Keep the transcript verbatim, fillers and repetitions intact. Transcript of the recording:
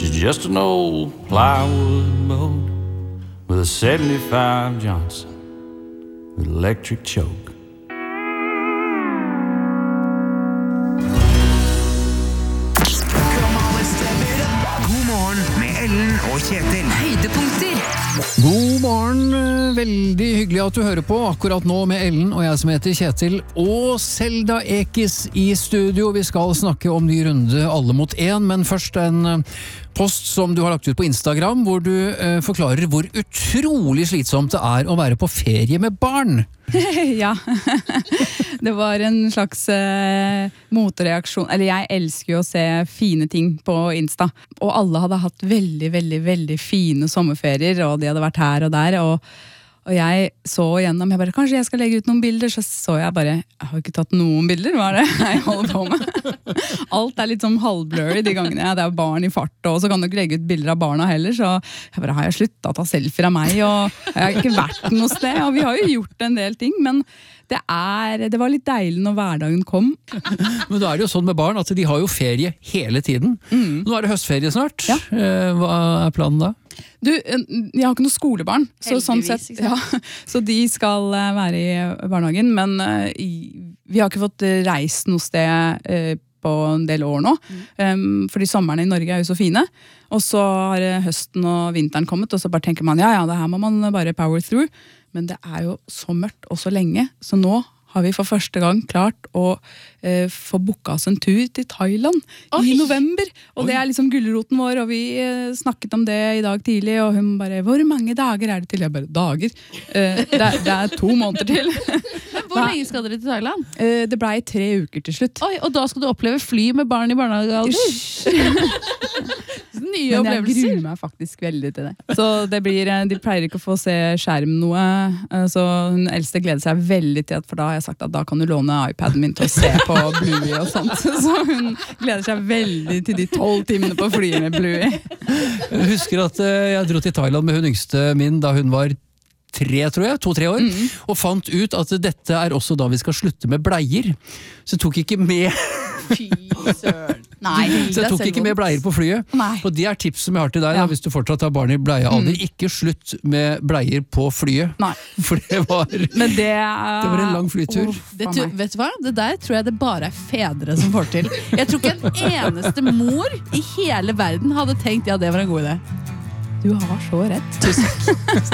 She's just an old plywood boat with a seventy-five Johnson with electric choke. God morgen med Ellen og Kjetil. Høydepunkter. God morgen, veldig hyggelig at du hører på akkurat nå med Ellen og jeg som heter Kjetil og Selda Ekis i studio. Vi skal snakke om ny runde alle mot en, men først en post som du har lagt ut på Instagram hvor du eh, forklarer hvor utrolig slitsomt det er å være på ferie med barn. Ja, det var en slags eh, motreaksjon, eller jeg elsker jo å se fine ting på Insta, og alle hadde hatt veldig, veldig, veldig fine sommerferier, og de hadde vært her og der, og, og jeg så igjennom, jeg bare, kanskje jeg skal legge ut noen bilder, så så jeg bare, jeg har ikke tatt noen bilder, hva er det jeg holder på med? Alt er litt sånn halvblurry de gangene, ja, det er barn i fart, og så kan du ikke legge ut bilder av barna heller, så jeg bare, har jeg sluttet å ta selfie av meg, og jeg har ikke vært noe sted, og vi har jo gjort en del ting, men det, er, det var litt deilig når hverdagen kom. Men da er det jo sånn med barn at de har jo ferie hele tiden. Mm. Nå er det høstferie snart. Ja. Hva er planen da? Du, jeg har ikke noe skolebarn, så, sånn sett, ja, så de skal være i barnehagen, men vi har ikke fått reist noe sted på en del år nå, mm. fordi sommerne i Norge er jo så fine, og så har høsten og vinteren kommet, og så bare tenker man, ja, ja, det her må man bare power through, men det er jo så mørkt og så lenge, så nå har vi for første gang klart å eh, få booka oss en tur til Thailand Oi. I november. Og Oi. Det er liksom gulroten vår, og vi eh, snakket om det i dag tidlig, og hun bare, hvor mange dager er det til? Jeg bare, dager? Eh, det, er, det er to måneder til. Men hvor lenge skal dere til Thailand? Eh, det ble tre uker til slutt. Oi, og da skal du oppleve fly med barn i barnehagealder? Nye Men opplevelser. Jeg gruer meg faktisk veldig til det. Så det blir, de pleier ikke å få se skjerm noe, så hun eldste gleder seg veldig til at, for da har jeg sagt at da kan du låne iPaden min til å se på Bluey og sånt. Så hun gleder seg veldig til de tolv timene på flyet med Bluey. Jeg husker at jeg dro til Thailand med hun yngste min da hun var tre, tror jeg, to-tre år, mm. og fant ut at dette er også da vi skal slutte med bleier. Så jeg tok ikke med Fy søren. Nei, så jeg tok ikke med bleier på flyet. Nei. Og det er tips som jeg har til deg, ja. da, hvis du fortsatt har barn i bleiealder. Mm. Ikke slutt med bleier på flyet. Nei. For det var, Men det, det var en lang flytur. Oh, det, du, vet du hva? Det der tror jeg det bare er fedre som får til. Jeg tror ikke en eneste mor i hele verden hadde tenkt, ja, det var en god idé. Du har så rett. Tusen.